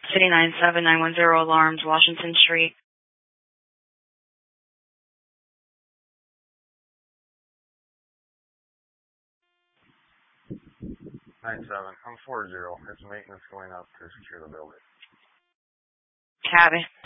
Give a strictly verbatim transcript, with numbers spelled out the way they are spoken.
City nine seven nine one zero alarms, Washington Street. nine seven, I'm four zero. It's maintenance going up to secure the building. Copy.